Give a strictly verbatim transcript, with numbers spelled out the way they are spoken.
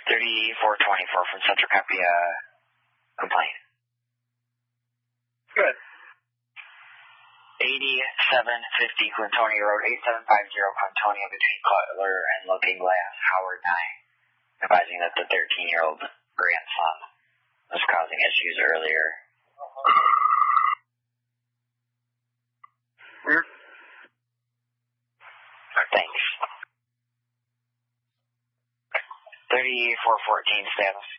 thirty-four twenty-four from Central Copy, uh, complaint. Good. eighty-seven fifty Quintonia Road, eighty-seven fifty Quintonia between Cutler and Looking Glass, Howard nine, advising that the thirteen-year-old grandson was causing issues earlier. Where? Thanks. thirty-four fourteen status.